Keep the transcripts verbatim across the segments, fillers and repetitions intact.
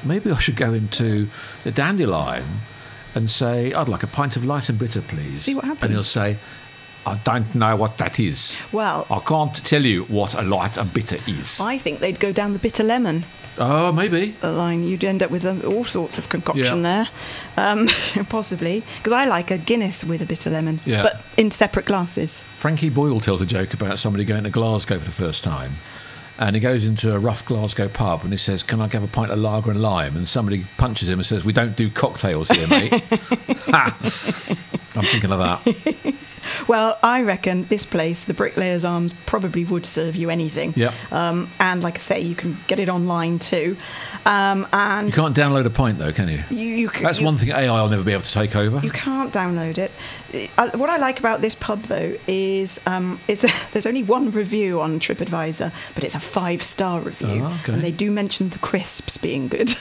maybe I should go into the Dandelion and say, I'd like a pint of light and bitter, please. See what happens. And he'll say, I don't know what that is. Well, I can't tell you what a light and bitter is. I think they'd go down the bitter lemon Oh, maybe. line. You'd end up with um, all sorts of concoction Yeah. there, um, possibly. Because I like a Guinness with a bitter lemon, Yeah. but in separate glasses. Frankie Boyle tells a joke about somebody going to Glasgow for the first time. And he goes into a rough Glasgow pub and he says, can I have a pint of lager and lime? And somebody punches him and says, we don't do cocktails here, mate. Ha! I'm thinking of that. Well, I reckon this place, the Bricklayers Arms, probably would serve you anything. Yep. Um, and like I say, you can get it online too. Um, and You can't download a pint, though, can you? you, you c- That's you, one thing A I will never be able to take over. You can't download it. Uh, What I like about this pub, though, is um, it's, there's only one review on TripAdvisor, but it's a five-star review. Oh, okay. And they do mention the crisps being good.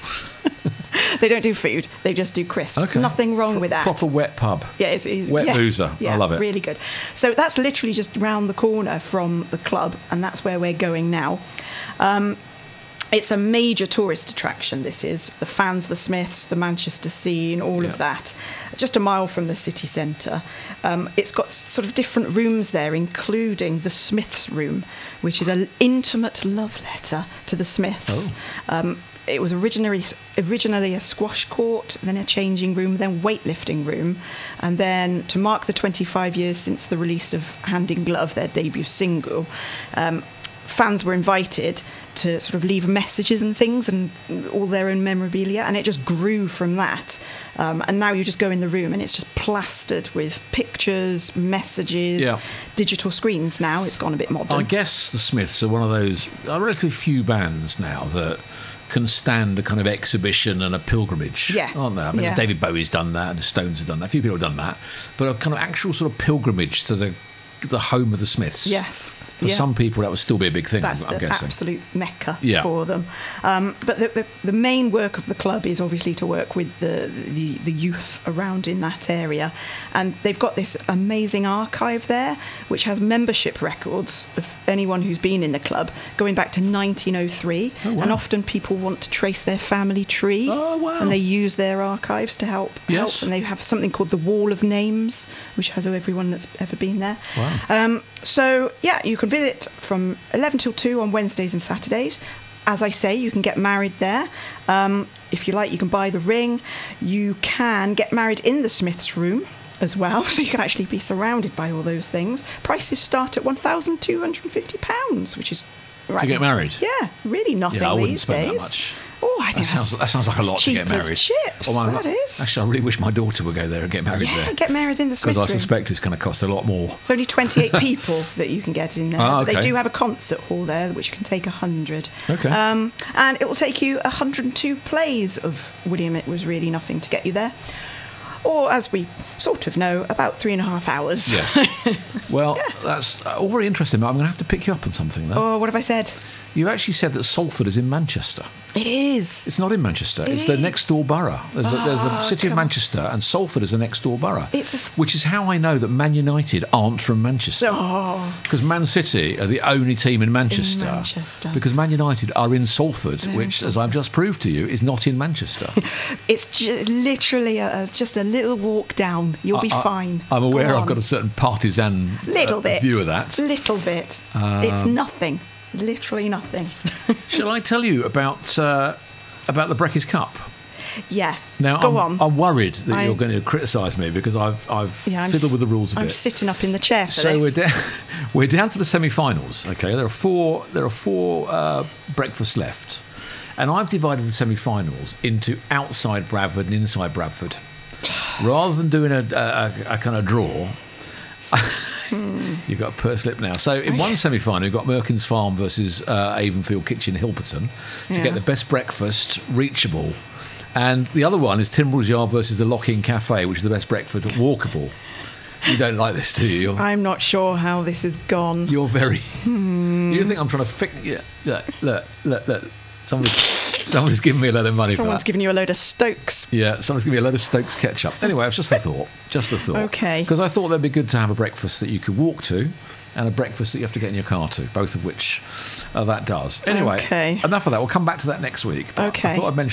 They don't do food. They just do crisps. Okay. Nothing wrong with that. Proper wet pub. Yeah, it's, it's Wet yeah, boozer. I yeah, love it. Really good. So that's literally just round the corner from the club, and that's where we're going now. Um, it's a major tourist attraction, this is. The fans, the Smiths, the Manchester scene, all Yeah. of that. Just a mile from the city centre. Um, it's got sort of different rooms there, including the Smiths room, which is an intimate love letter to the Smiths. Oh. Um, it was originally originally a squash court, then a changing room, then weightlifting room, and then to mark the twenty-five years since the release of Hand in Glove, their debut single, um, fans were invited to sort of leave messages and things and all their own memorabilia, and it just grew from that. Um, and now you just go in the room and it's just plastered with pictures, messages, Yeah. digital screens now. It's gone a bit modern. I guess the Smiths are one of those uh, relatively few bands now that can stand a kind of exhibition and a pilgrimage, Yeah. aren't they? I mean, Yeah. David Bowie's done that, and the Stones have done that. A few people have done that, but a kind of actual sort of pilgrimage to the the home of the Smiths. Yes. For Yeah. some people, that would still be a big thing. That's I'm, I'm the guessing. absolute mecca Yeah. for them. Um, but the, the, the main work of the club is obviously to work with the, the, the youth around in that area. And they've got this amazing archive there, which has membership records of anyone who's been in the club going back to nineteen oh three. Oh, wow. And often people want to trace their family tree. Oh, wow. And they use their archives to help. Yes. help. And they have something called the Wall of Names, which has everyone that's ever been there. Wow. Um, so, yeah, you can visit from eleven till two on Wednesdays and Saturdays. As I say, you can get married there. Um, if you like, you can buy the ring. You can get married in the Smiths room as well, so you can actually be surrounded by all those things. Prices start at one thousand two hundred fifty pounds, which is... Right. To get married? Yeah, really nothing Yeah, I wouldn't these spend days. that much. Oh, I think That sounds, that's, that sounds like a that's lot to cheap get married. as chips, Oh, I'm- that is. Actually, I really wish my daughter would go there and get married Yeah, there. get married in the Smiths Because I room. suspect it's going to cost a lot more. It's only twenty-eight people that you can get in there. Ah, But They okay. do have a concert hall there, which can take one hundred. Okay. Um, and it will take you one hundred two plays of William It Was Really Nothing to get you there. Or, as we sort of know, about three and a half hours. Yes. Well, that's all very interesting, but I'm going to have to pick you up on something, though. Oh, what have I said? You actually said that Salford is in Manchester. It is. It's not in Manchester. It it's the is. next door borough. There's, the, there's the Oh, city of come on. Manchester, and Salford is the next door borough. It's a th- which is how I know that Man United aren't from Manchester. Oh, Because Man City are the only team in Manchester. Manchester. Because Man United are in Salford, which, as I've just proved to you, is not in Manchester. it's just literally a, just a little walk down. You'll be I- fine. I'm aware Go I've on. got a certain partisan little uh, bit view of that. Little bit. it's nothing. Literally nothing. Shall I tell you about uh, about the Breckies Cup? Yeah. Now, Go I'm, on. I'm worried that I- you're going to criticise me because I've I've Yeah, I'm fiddled s- with the rules a I'm bit. sitting up in the chair for So we're this. down, we're down to the semi-finals. Okay, there are four. There are four uh, breakfasts left, and I've divided the semi-finals into outside Bradford and inside Bradford, rather than doing a, a, a kind of draw. You've got a purse slip now. So in one semi-final, you've got Merkins Farm versus uh, Avonfield Kitchen Hilperton to Yeah. get the best breakfast reachable, and the other one is Timbrell's Yard versus the Lock-In Cafe, which is the best breakfast walkable. You don't like this, do you? You're, I'm not sure how this has gone. you're very. You think I'm trying to fix? Yeah, look, look, look, look. Somebody's, somebody's giving me a load of money Someone's for that. giving you a load of Stokes. Yeah, someone's giving me a load of Stokes ketchup. Anyway, it was just a thought. Just a thought. Okay. Because I thought that'd be good to have a breakfast that you could walk to, and a breakfast that you have to get in your car to. Both of which uh, that does. Anyway, Okay. enough of that. We'll come back to that next week. But Okay. I thought I'd mention